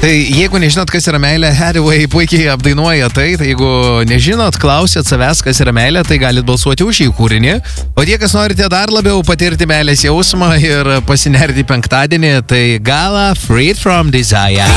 Tai jeigu nežinot, kas yra meilė, Hathaway puikiai apdainuoja tai jeigu nežinot, klausėt savęs, kas yra meilė, tai galit balsuoti už šį kūrinį. O tie, kas norite dar labiau patirti meilės jausmą ir pasinerti penktadienį, tai Gala Freed from Desire.